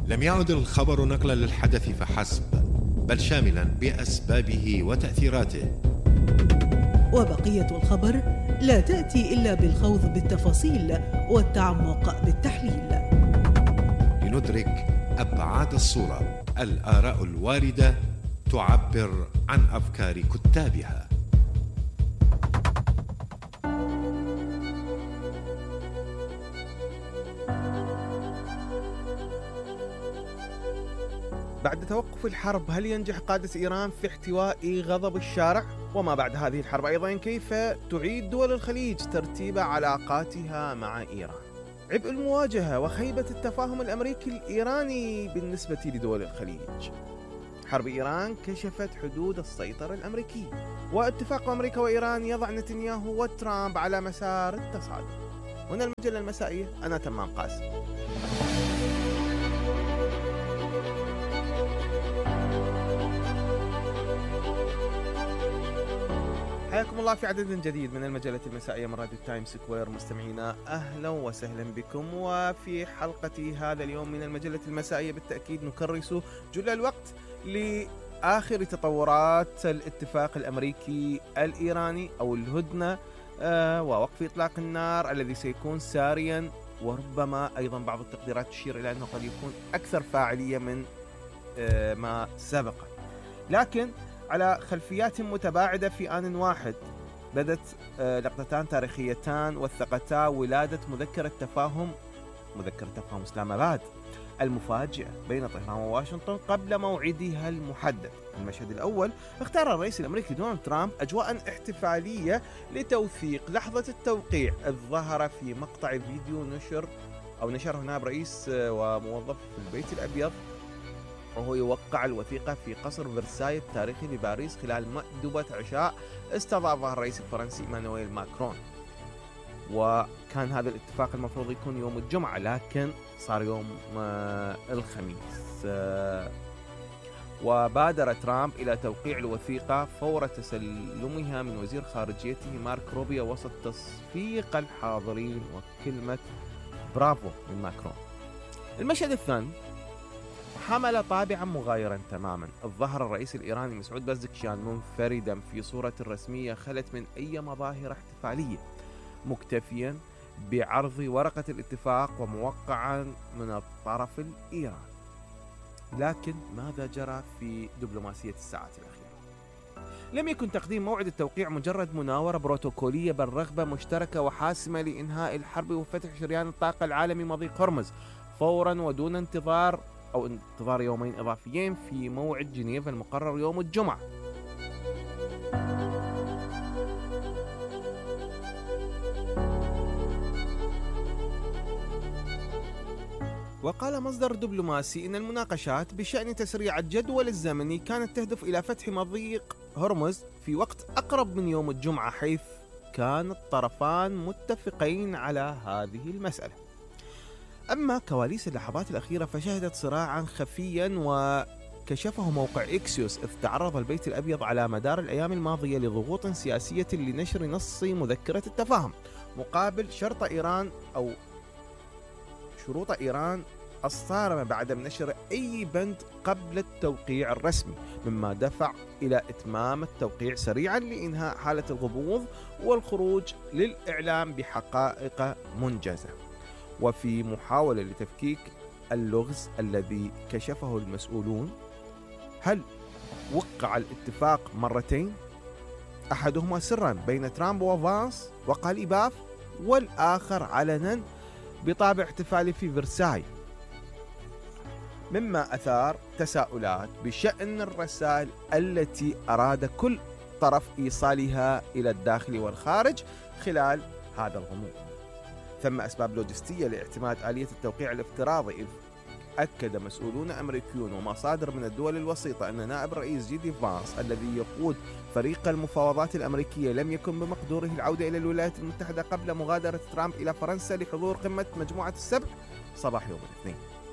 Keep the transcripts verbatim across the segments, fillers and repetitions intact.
لم يعد الخبر نقلا للحدث فحسب، بل شاملا بأسبابه وتأثيراته. وبقية الخبر لا تأتي إلا بالخوض بالتفاصيل والتعمق بالتحليل لندرك أبعاد الصورة. الآراء الواردة تعبر عن أفكار كتابها. بعد توقف الحرب، هل ينجح قادة إيران في احتواء غضب الشارع؟ وما بعد هذه الحرب أيضا كيف تعيد دول الخليج ترتيب علاقاتها مع إيران؟ عبء المواجهة وخيبة التفاهم الأمريكي الإيراني بالنسبة لدول الخليج. حرب إيران كشفت حدود السيطرة الأمريكية، واتفاق أمريكا وإيران يضع نتنياهو وترامب على مسار التصادم. هنا المجلة المسائية، أنا تمام قاسم. حياكم الله في عدد جديد من المجلة المسائية من راديو تايم سكوير. مستمعينا أهلا وسهلا بكم. وفي حلقة هذا اليوم من المجلة المسائية بالتأكيد نكرس جل الوقت لآخر تطورات الاتفاق الأمريكي الإيراني أو الهدنة آه ووقف إطلاق النار الذي سيكون ساريا، وربما أيضا بعض التقديرات تشير إلى أنه قد يكون أكثر فاعلية من آه ما سبق، لكن على خلفيات متباعدة في آن واحد بدت لقطتان تاريخيتان وثقتا ولادة مذكرة تفاهم مذكرة تفاهم إسلام آباد المفاجئة بين طهران وواشنطن قبل موعدها المحدد. المشهد الأول، اختار الرئيس الأمريكي دونالد ترامب أجواء احتفالية لتوثيق لحظة التوقيع، إذ ظهر في مقطع فيديو نشر أو نشره نائب رئيس وموظف في البيت الأبيض وهو يوقع الوثيقة في قصر فرساي التاريخي بباريس خلال مأدبة عشاء استضافها الرئيس الفرنسي إيمانويل ماكرون. وكان هذا الاتفاق المفروض يكون يوم الجمعة، لكن صار يوم الخميس. وبادر ترامب إلى توقيع الوثيقة فور تسلمها من وزير خارجيته مارك روبيو وسط تصفيق الحاضرين وكلمة برافو من ماكرون. المشهد الثاني حمل طابعا مغايرا تماما، الظهر الرئيس الإيراني مسعود بازكشان منفردا في صورة رسمية خلت من أي مظاهر احتفالية، مكتفيا بعرض ورقة الاتفاق وموقعا من الطرف الإيراني. لكن ماذا جرى في دبلوماسية الساعات الأخيرة؟ لم يكن تقديم موعد التوقيع مجرد مناورة بروتوكولية، بل رغبة مشتركة وحاسمة لإنهاء الحرب وفتح شريان الطاقة العالمي مضيق هرمز فورا ودون انتظار أو انتظار يومين إضافيين في موعد جنيف المقرر يوم الجمعة. وقال مصدر دبلوماسي إن المناقشات بشأن تسريع الجدول الزمني كانت تهدف إلى فتح مضيق هرمز في وقت أقرب من يوم الجمعة، حيث كان الطرفان متفقين على هذه المسألة. أما كواليس اللحظات الأخيرة فشهدت صراعا خفيا وكشفه موقع إكسيوس، إذ تعرض البيت الأبيض على مدار الأيام الماضية لضغوط سياسية لنشر نص مذكرة التفاهم مقابل شرط إيران أو شروط إيران الصارمة بعدم نشر أي بند قبل التوقيع الرسمي، مما دفع إلى إتمام التوقيع سريعا لإنهاء حالة الغموض والخروج للإعلام بحقائق منجزة. وفي محاولة لتفكيك اللغز الذي كشفه المسؤولون، هل وقع الاتفاق مرتين؟ أحدهما سرا بين ترامب وفانس وقاليباف، والآخر علنا بطابع احتفالي في فرساي، مما أثار تساؤلات بشأن الرسائل التي أراد كل طرف إيصالها إلى الداخل والخارج خلال هذا الغموض. ثم أسباب لوجستية لاعتماد آلية التوقيع الافتراضي، إذ أكد مسؤولون أمريكيون ومصادر من الدول الوسيطة أن نائب الرئيس جي دي فانس الذي يقود فريق المفاوضات الأمريكية لم يكن بمقدوره العودة إلى الولايات المتحدة قبل مغادرة ترامب إلى فرنسا لحضور قمة مجموعة السبع صباح يوم الاثنين.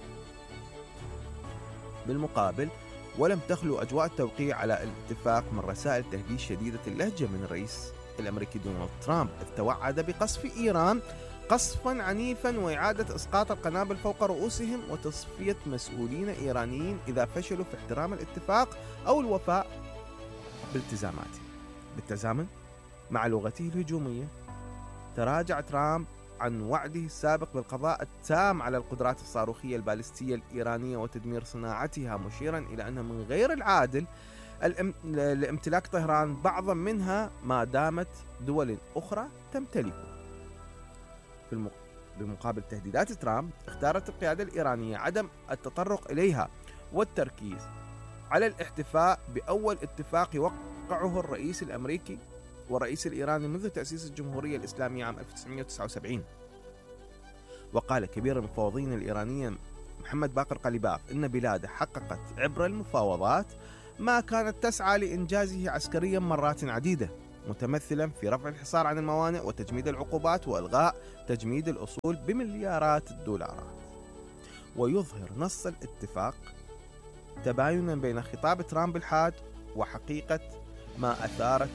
بالمقابل، ولم تخلو أجواء التوقيع على الاتفاق من رسائل تهديد شديدة اللهجة من الرئيس الأمريكي دونالد ترامب، إذ توعد بقصف إيران قصفا عنيفا وإعادة إسقاط القنابل فوق رؤوسهم وتصفية مسؤولين إيرانيين إذا فشلوا في احترام الاتفاق أو الوفاء بالتزاماته. بالتزامن مع لغته الهجومية، تراجع ترامب عن وعده السابق بالقضاء التام على القدرات الصاروخية البالستية الإيرانية وتدمير صناعتها، مشيرا إلى أنه من غير العادل لامتلاك طهران بعضا منها ما دامت دول أخرى تمتلكه. في بمقابل تهديدات ترامب، اختارت القيادة الإيرانية عدم التطرق إليها والتركيز على الاحتفاء بأول اتفاق يوقعه الرئيس الأمريكي والرئيس الإيراني منذ تأسيس الجمهورية الإسلامية عام ألف وتسعمائة وتسعة وسبعين. وقال كبير المفاوضين الإيرانيين محمد باقر قليباف إن بلاده حققت عبر المفاوضات ما كانت تسعى لإنجازه عسكريا مرات عديدة، متمثلا في رفع الحصار عن الموانئ وتجميد العقوبات وإلغاء تجميد الأصول بمليارات الدولارات. ويظهر نص الاتفاق تباينا بين خطاب ترامب الحاد وحقيقة ما أثارت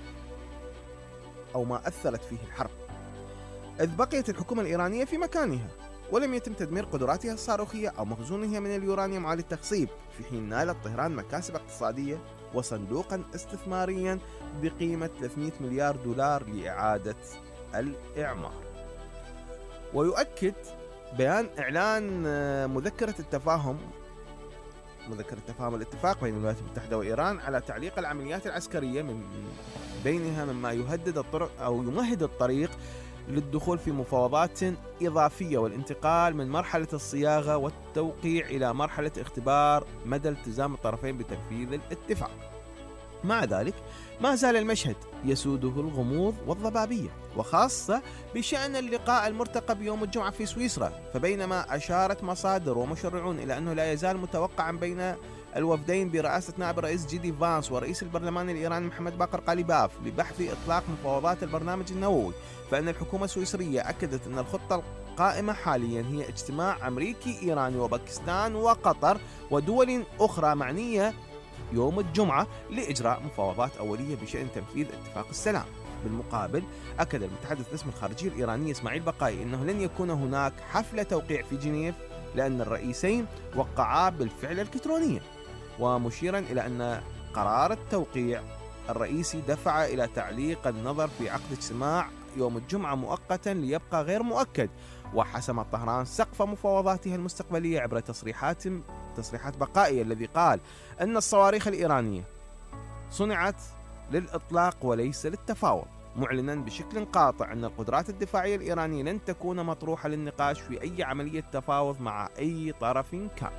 أو ما أثرت فيه الحرب، إذ بقيت الحكومة الإيرانية في مكانها ولم يتم تدمير قدراتها الصاروخية أو مخزونها من اليورانيوم على التخصيب، في حين نالت طهران مكاسب اقتصادية وصندوقا استثماريا بقيمة ثلاثمائة مليار دولار لإعادة الإعمار. ويؤكد بيان إعلان مذكرة التفاهم مذكرة تفاهم الاتفاق بين الولايات المتحدة وإيران على تعليق العمليات العسكرية من بينها مما يهدد الطرق أو يمهد الطريق للدخول في مفاوضات إضافية والانتقال من مرحلة الصياغة والتوقيع إلى مرحلة اختبار مدى التزام الطرفين بتنفيذ الاتفاق. مع ذلك ما زال المشهد يسوده الغموض والضبابية، وخاصة بشأن اللقاء المرتقب يوم الجمعة في سويسرا. فبينما أشارت مصادر ومشرعون إلى أنه لا يزال متوقعا بين الوفدين برئاسة نائب الرئيس جي دي فانس ورئيس البرلمان الإيراني محمد باقر قليباف لبحث إطلاق مفاوضات البرنامج النووي، فإن الحكومة السويسرية أكدت أن الخطة القائمة حاليا هي اجتماع أمريكي إيراني وباكستان وقطر ودول أخرى معنية يوم الجمعة لإجراء مفاوضات أولية بشأن تنفيذ اتفاق السلام. بالمقابل، أكد المتحدث باسم الخارجية الإيرانية إسماعيل بقائي أنه لن يكون هناك حفل توقيع في جنيف لأن الرئيسين وقعا بالفعل إلكترونيا، ومشيرا إلى أن قرار التوقيع الرئيسي دفع إلى تعليق النظر في عقد اجتماع يوم الجمعة مؤقتا ليبقى غير مؤكد. وحسمت طهران سقف مفاوضاتها المستقبلية عبر تصريحات تصريحات بقائي الذي قال أن الصواريخ الإيرانية صنعت للإطلاق وليس للتفاوض، معلنا بشكل قاطع أن القدرات الدفاعية الإيرانية لن تكون مطروحة للنقاش في أي عملية تفاوض مع أي طرف كان.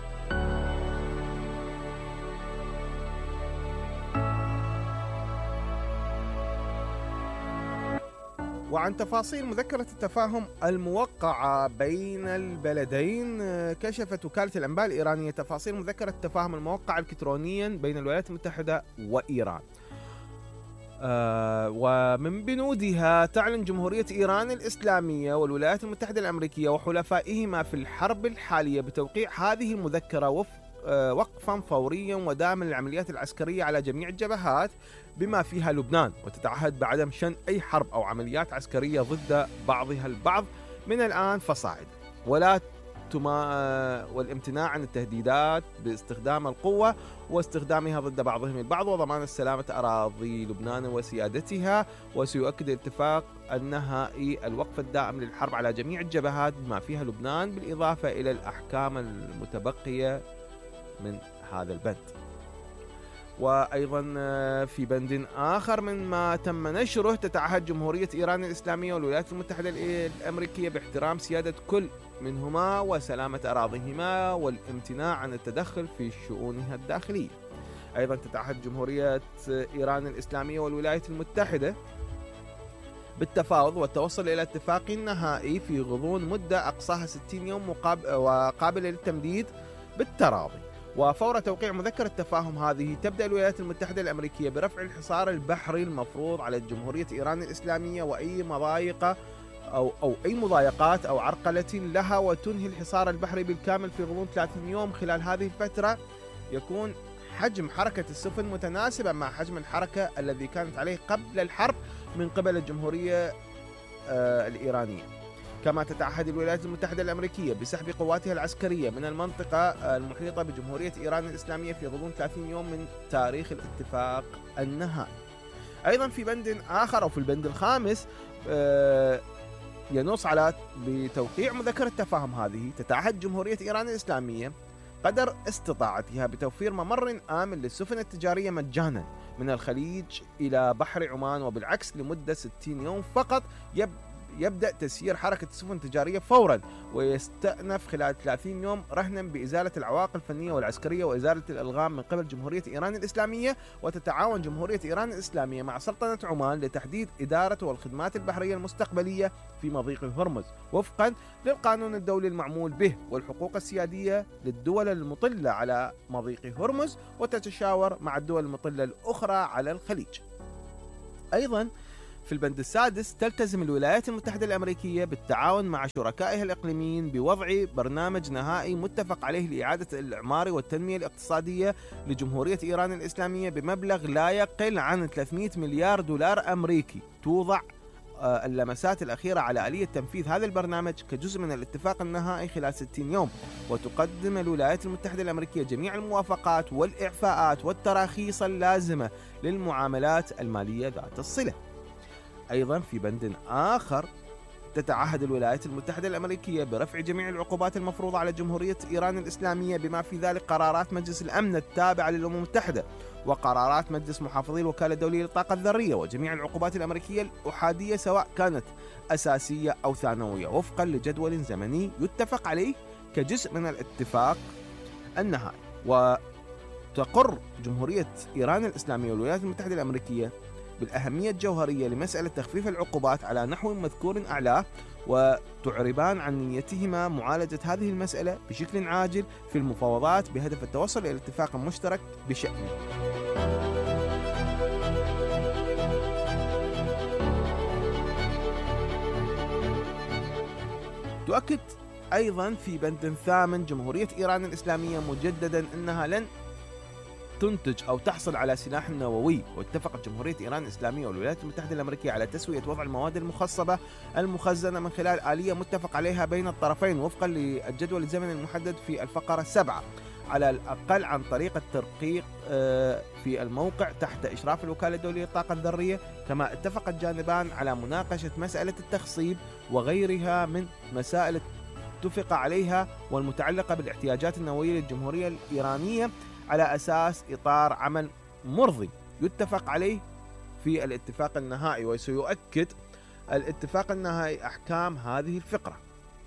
وعن تفاصيل مذكرة التفاهم الموقعة بين البلدين، كشفت وكالة الأنباء الإيرانية تفاصيل مذكرة التفاهم الموقع إلكترونيا بين الولايات المتحدة وإيران. آه ومن بنودها تعلن جمهورية إيران الإسلامية والولايات المتحدة الأمريكية وحلفائهما في الحرب الحالية بتوقيع هذه المذكرة وفق وقفا فوريا ودائما للعمليات العسكرية على جميع الجبهات بما فيها لبنان، وتتعهد بعدم شن أي حرب أو عمليات عسكرية ضد بعضها البعض من الآن فصاعدا، ولا تما والامتناع عن التهديدات باستخدام القوة واستخدامها ضد بعضهم البعض، وضمان السلامة أراضي لبنان وسيادتها. وسيؤكد الاتفاق النهائي الوقف الدائم للحرب على جميع الجبهات بما فيها لبنان، بالإضافة إلى الأحكام المتبقية من هذا البند. وأيضا في بند آخر من ما تم نشره، تتعهد جمهورية إيران الإسلامية والولايات المتحدة الأمريكية باحترام سيادة كل منهما وسلامة أراضيهما والامتناع عن التدخل في شؤونها الداخلية. أيضا تتعهد جمهورية إيران الإسلامية والولايات المتحدة بالتفاوض والتوصل إلى اتفاق نهائي في غضون مدة أقصاها ستين يوم وقابلة للتمديد بالتراضي. وفور توقيع مذكرة التفاهم هذه تبدأ الولايات المتحدة الأمريكية برفع الحصار البحري المفروض على جمهورية إيران الإسلامية وأي مضايق أو أو أي مضايقات أو عرقلة لها، وتنهي الحصار البحري بالكامل في غضون ثلاثين يوم. خلال هذه الفترة يكون حجم حركة السفن متناسبا مع حجم الحركة الذي كانت عليه قبل الحرب من قبل الجمهورية آه الإيرانية. كما تتعهد الولايات المتحدة الأمريكية بسحب قواتها العسكرية من المنطقة المحيطة بجمهورية إيران الإسلامية في غضون ثلاثين يوم من تاريخ الاتفاق النهائي. أيضا في بند آخر أو في البند الخامس ينص على بتوقيع مذكرة تفاهم هذه تتعهد جمهورية إيران الإسلامية قدر استطاعتها بتوفير ممر آمن للسفن التجارية مجانا من الخليج إلى بحر عمان، وبالعكس لمدة ستين يوم فقط يب يبدأ تسيير حركة السفن التجارية فورا، ويستأنف خلال ثلاثين يوم رهنا بإزالة العوائق الفنية والعسكرية وإزالة الألغام من قبل جمهورية إيران الإسلامية. وتتعاون جمهورية إيران الإسلامية مع سلطنة عمان لتحديد إدارة والخدمات البحرية المستقبلية في مضيق هرمز وفقا للقانون الدولي المعمول به والحقوق السيادية للدول المطلة على مضيق هرمز، وتتشاور مع الدول المطلة الأخرى على الخليج. أيضا في البند السادس تلتزم الولايات المتحدة الأمريكية بالتعاون مع شركائها الإقليميين بوضع برنامج نهائي متفق عليه لإعادة الإعمار والتنمية الاقتصادية لجمهورية إيران الإسلامية بمبلغ لا يقل عن ثلاثمئة مليار دولار أمريكي. توضع اللمسات الأخيرة على آلية تنفيذ هذا البرنامج كجزء من الاتفاق النهائي خلال ستين يوم، وتقدم الولايات المتحدة الأمريكية جميع الموافقات والإعفاءات والتراخيص اللازمة للمعاملات المالية ذات الصلة. أيضا في بند آخر تتعهد الولايات المتحدة الأمريكية برفع جميع العقوبات المفروضة على جمهورية إيران الإسلامية بما في ذلك قرارات مجلس الأمن التابعة للأمم المتحدة وقرارات مجلس محافظي الوكالة الدولية للطاقة الذرية، وجميع العقوبات الأمريكية الأحادية سواء كانت أساسية أو ثانوية وفقا لجدول زمني يتفق عليه كجزء من الاتفاق النهائي. وتقر جمهورية إيران الإسلامية والولايات المتحدة الأمريكية بالأهمية الجوهرية لمسألة تخفيف العقوبات على نحو مذكور أعلاه، وتعربان عن نيتهما معالجة هذه المسألة بشكل عاجل في المفاوضات بهدف التوصل إلى اتفاق مشترك بشأنه. تؤكد أيضا في بند ثامن جمهورية إيران الإسلامية مجددا أنها لن تنتج أو تحصل على سلاح نووي، واتفقت جمهورية إيران الإسلامية والولايات المتحدة الأمريكية على تسوية وضع المواد المخصبة المخزنة من خلال آلية متفق عليها بين الطرفين وفقا للجدول الزمني المحدد في الفقرة السابعة على الأقل عن طريق الترقيق في الموقع تحت إشراف الوكالة الدولية للطاقة الذرية. كما اتفق الجانبان على مناقشة مسألة التخصيب وغيرها من مسائل اتفق عليها والمتعلقة بالاحتياجات النووية للجمهورية الإيرانية على أساس إطار عمل مرضي يتفق عليه في الاتفاق النهائي، وسيؤكد الاتفاق النهائي أحكام هذه الفقرة.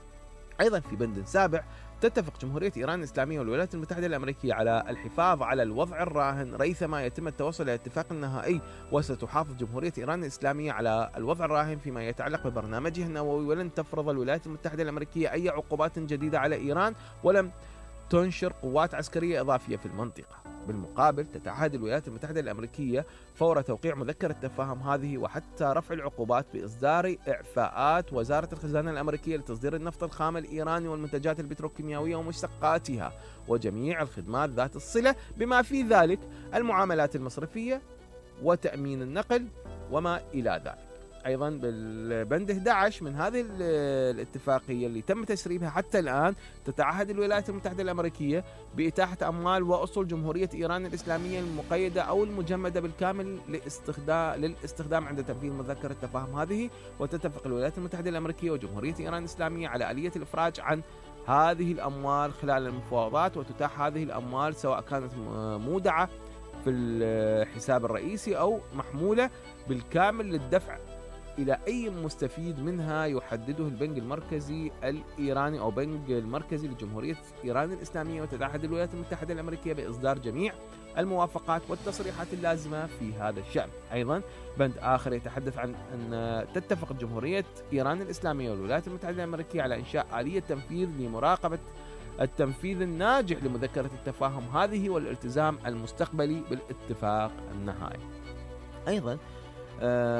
أيضا في بند سابع تتفق جمهورية إيران الإسلامية والولايات المتحدة الأمريكية على الحفاظ على الوضع الراهن ريثما يتم التوصل إلى الاتفاق النهائي، وستحافظ جمهورية إيران الإسلامية على الوضع الراهن فيما يتعلق ببرنامجها النووي، ولن تفرض الولايات المتحدة الأمريكية أي عقوبات جديدة على إيران ولم تنشر قوات عسكرية إضافية في المنطقة. بالمقابل تتعهد الولايات المتحدة الأمريكية فور توقيع مذكرة تفاهم هذه وحتى رفع العقوبات بإصدار إعفاءات وزارة الخزانة الأمريكية لتصدير النفط الخام الإيراني والمنتجات البتروكيماوية ومشتقاتها وجميع الخدمات ذات الصلة بما في ذلك المعاملات المصرفية وتأمين النقل وما إلى ذلك. أيضا بالبند أحد عشر من هذه الاتفاقية اللي تم تسريبها حتى الآن تتعهد الولايات المتحدة الأمريكية بإتاحة أموال وأصول جمهورية إيران الإسلامية المقيدة أو المجمدة بالكامل لاستخدام للاستخدام عند تنفيذ مذكرة التفاهم هذه. وتتفق الولايات المتحدة الأمريكية وجمهورية إيران الإسلامية على آلية الإفراج عن هذه الأموال خلال المفاوضات، وتتاح هذه الأموال سواء كانت مودعة في الحساب الرئيسي أو محمولة بالكامل للدفع إلى أي مستفيد منها يحدده البنك المركزي الإيراني أو بنك المركزي لجمهورية إيران الإسلامية. وتتعهد الولايات المتحدة الأمريكية بإصدار جميع الموافقات والتصريحات اللازمة في هذا الشأن. أيضا بند آخر يتحدث عن أن تتفق جمهورية إيران الإسلامية والولايات المتحدة الأمريكية على إنشاء آلية تنفيذ لمراقبة التنفيذ الناجح لمذكرة التفاهم هذه والالتزام المستقبلي بالاتفاق النهائي. أيضا آه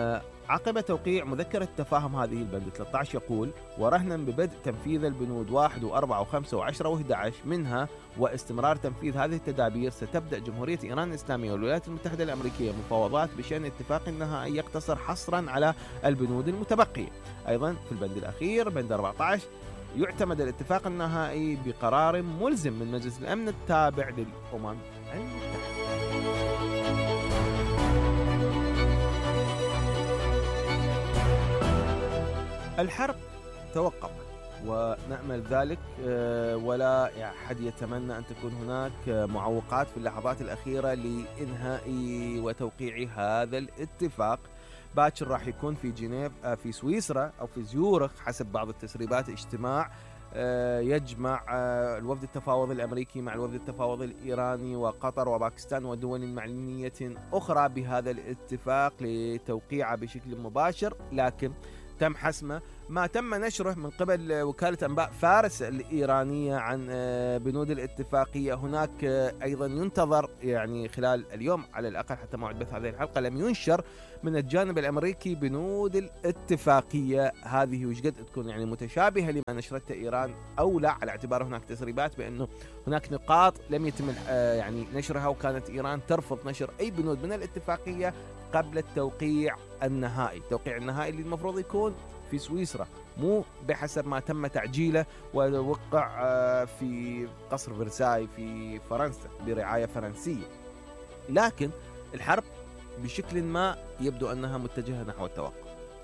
عقب توقيع مذكرة تفاهم هذه البند ثلاثة عشر يقول: ورهنا ببدء تنفيذ البنود واحد وأربعة وخمسة وعشرة وأحد عشر منها واستمرار تنفيذ هذه التدابير، ستبدأ جمهورية إيران الإسلامية والولايات المتحدة الأمريكية مفاوضات بشأن اتفاق نهائي يقتصر حصرا على البنود المتبقية. أيضا في البند الأخير بند أربعة عشر يعتمد الاتفاق النهائي بقرار ملزم من مجلس الأمن التابع للأمم المتحدة. الحرب توقفت ونأمل ذلك، ولا أحد يتمنى أن تكون هناك معوقات في اللحظات الأخيرة لإنهاء وتوقيع هذا الاتفاق. باكر راح يكون في جنيف في سويسرا أو في زيورخ حسب بعض التسريبات اجتماع يجمع الوفد التفاوض الأمريكي مع الوفد التفاوض الإيراني وقطر وباكستان ودول معنية أخرى بهذا الاتفاق لتوقيعه بشكل مباشر، لكن تم حسمه. ما تم نشره من قبل وكالة أنباء فارس الإيرانية عن بنود الاتفاقية هناك أيضا ينتظر يعني خلال اليوم على الأقل حتى موعد بث هذه الحلقة لم ينشر من الجانب الأمريكي بنود الاتفاقية هذه وش قد تكون يعني متشابهة لما نشرته إيران أو لا، على اعتبار هناك تسريبات بأنه هناك نقاط لم يتم يعني نشرها، وكانت إيران ترفض نشر أي بنود من الاتفاقية قبل التوقيع النهائي. التوقيع النهائي اللي المفروض يكون في سويسرا، مو بحسب ما تم تعجيله ووقع في قصر فرساي في فرنسا برعاية فرنسية. لكن الحرب بشكل ما يبدو أنها متجهة نحو التوقف،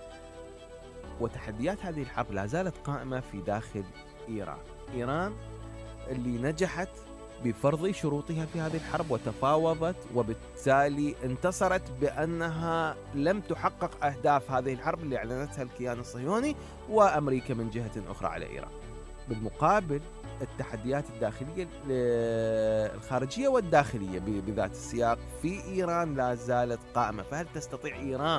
وتحديات هذه الحرب لا زالت قائمة في داخل إيران. إيران اللي نجحت بفرض شروطها في هذه الحرب وتفاوضت وبالتالي انتصرت بأنها لم تحقق أهداف هذه الحرب اللي أعلنتها الكيان الصهيوني وأمريكا من جهة أخرى على إيران. بالمقابل التحديات الداخلية الخارجية والداخلية بذات السياق في إيران لا زالت قائمة. فهل تستطيع إيران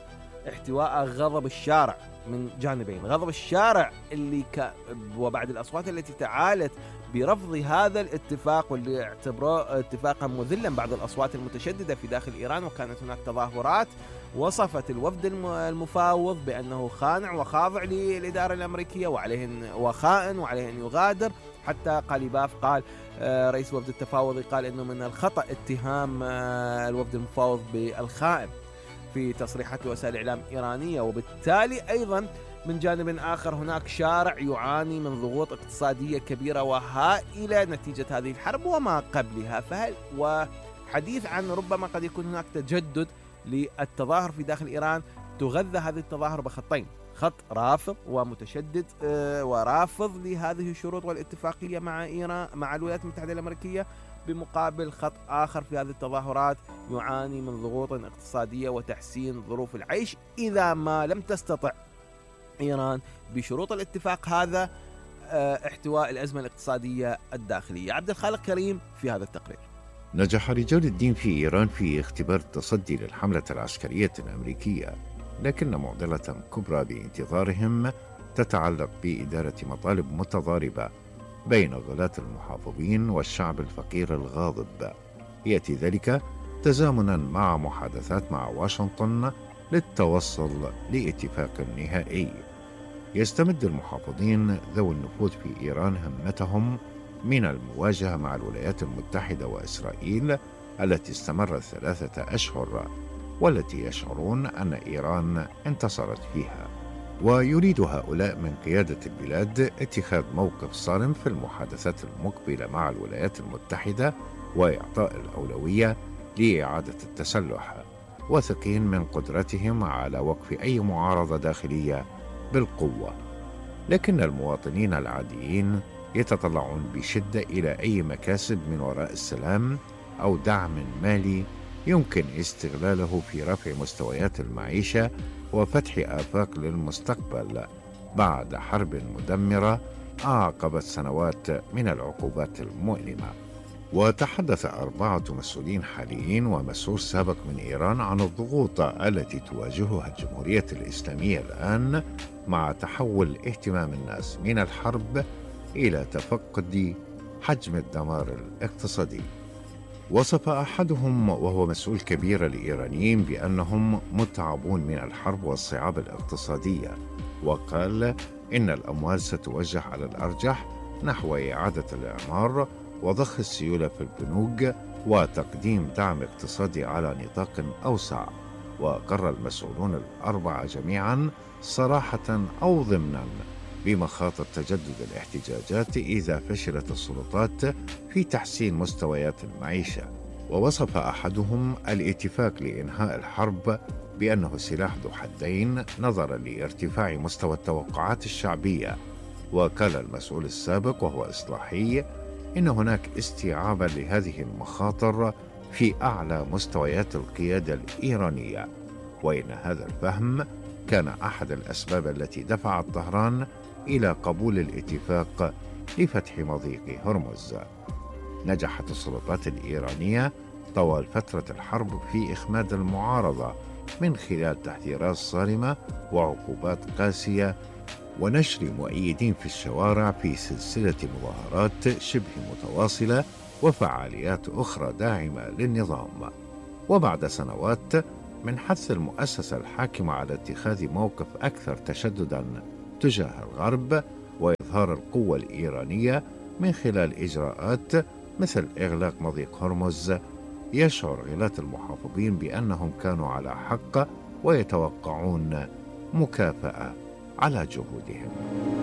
احتواء غضب الشارع من جانبين؟ غضب الشارع اللي ك... وبعد الأصوات التي تعالت برفض هذا الاتفاق واللي اعتبروه اتفاقا مذلا، بعض الأصوات المتشددة في داخل إيران، وكانت هناك تظاهرات وصفت الوفد المفاوض بأنه خانع وخاضع للإدارة الأمريكية وعليه وخائن وعليه أن يغادر. حتى قاليباف قال رئيس وفد التفاوض قال أنه من الخطأ اتهام الوفد المفاوض بالخائن في تصريحات لوسائل إعلام إيرانية. وبالتالي أيضا من جانب آخر هناك شارع يعاني من ضغوط اقتصادية كبيرة وهائلة نتيجة هذه الحرب وما قبلها. فهل وحديث عن ربما قد يكون هناك تجدد للتظاهر في داخل إيران، تغذى هذه التظاهر بخطين: خط رافض ومتشدد ورافض لهذه الشروط والاتفاقية مع إيران مع الولايات المتحدة الأمريكية، بمقابل خط آخر في هذه التظاهرات يعاني من ضغوط اقتصادية وتحسين ظروف العيش إذا ما لم تستطع إيران بشروط الاتفاق هذا احتواء الأزمة الاقتصادية الداخلية. عبد الخالق كريم في هذا التقرير. نجح رجال الدين في إيران في اختبار التصدي للحملة العسكرية الأمريكية، لكن معضلة كبرى بانتظارهم تتعلق بإدارة مطالب متضاربة بين غلاة المحافظين والشعب الفقير الغاضب. يأتي ذلك تزامنا مع محادثات مع واشنطن للتوصل لاتفاق نهائي. يستمد المحافظين ذوي النفوذ في إيران همتهم من المواجهة مع الولايات المتحدة وإسرائيل التي استمرت ثلاثة أشهر، والتي يشعرون أن إيران انتصرت فيها. ويريد هؤلاء من قيادة البلاد اتخاذ موقف صارم في المحادثات المقبلة مع الولايات المتحدة وإعطاء الأولوية لإعادة التسلح، واثقين من قدرتهم على وقف أي معارضة داخلية بالقوة. لكن المواطنين العاديين يتطلعون بشدة إلى أي مكاسب من وراء السلام أو دعم مالي يمكن استغلاله في رفع مستويات المعيشة وفتح آفاق للمستقبل بعد حرب مدمرة أعقبت سنوات من العقوبات المؤلمة. وتحدث أربعة مسؤولين حاليين ومسؤول سابق من إيران عن الضغوط التي تواجهها الجمهورية الإسلامية الآن مع تحول اهتمام الناس من الحرب إلى تفقد حجم الدمار الاقتصادي. وصف أحدهم وهو مسؤول كبير الإيرانيين بأنهم متعبون من الحرب والصعاب الاقتصادية، وقال إن الأموال ستوجه على الأرجح نحو إعادة الإعمار وضخ السيولة في البنوك وتقديم دعم اقتصادي على نطاق أوسع. وأقر المسؤولون الأربعة جميعا صراحة أو ضمنا بمخاطر تجدد الاحتجاجات إذا فشلت السلطات في تحسين مستويات المعيشة. ووصف أحدهم الاتفاق لإنهاء الحرب بأنه سلاح ذو حدين نظرا لارتفاع مستوى التوقعات الشعبية. وقال المسؤول السابق وهو إصلاحي إن هناك استيعابا لهذه المخاطر في أعلى مستويات القيادة الإيرانية، وإن هذا الفهم كان أحد الأسباب التي دفعت طهران إلى قبول الاتفاق لفتح مضيق هرمز. نجحت السلطات الإيرانية طوال فترة الحرب في إخماد المعارضة من خلال تحذيرات صارمة وعقوبات قاسية ونشر مؤيدين في الشوارع في سلسلة مظاهرات شبه متواصلة وفعاليات أخرى داعمة للنظام. وبعد سنوات من حث المؤسسة الحاكمة على اتخاذ موقف أكثر تشدداً تجاه الغرب وإظهار القوة الإيرانية من خلال إجراءات مثل إغلاق مضيق هرمز، يشعر غلاة المحافظين بأنهم كانوا على حق ويتوقعون مكافأة على جهودهم.